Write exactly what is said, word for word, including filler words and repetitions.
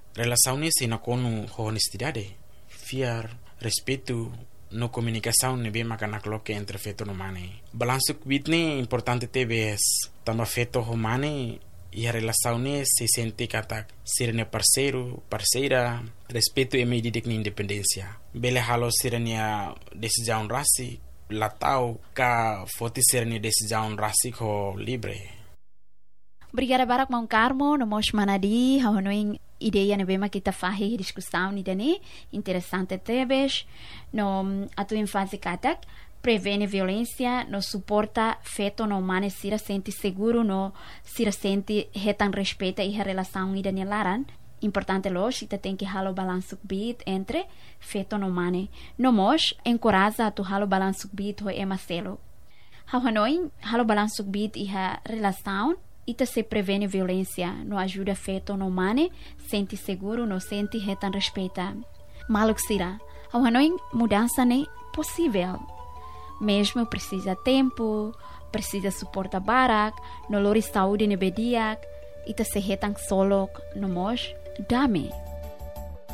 relação é na com honestidade, fiar, respeito, no comunicação ne bem macana coloque entre feto no mane. Balanço bitne importante teve tamba feto humane e a relação ne se sente kata ser ne parceiro, parceira, respeito e medida de independência. Bele halo ser ne a decisão rasi, latau ka foti ser ne decisão rasi ko libre. Obrigada barak Mão Carmo, no mos manadi, hanoing ideia ne bema kita fahi discussão ni dani, interessante tebes, no atu infância katak, prevene violência, no suporta feto no mane sira sente seguro, no sira sente retan respeita e a relação ni dani laran. Importante los, ita tem que halo balanço bit entre feto no mane. No mos, encoraja atu halo balanço bit ho ema selo. Hanoing halo balanço bit e a relação ita se prevene violência, no ajuda feto no mane, sente seguro, no sente retan respeita. Maluk sira, ao hanoi mudança ne possível. Mesmo precisa tempo, precisa suporta barak, no lori saúde ne bediak, ita se retan solo no mos, dame.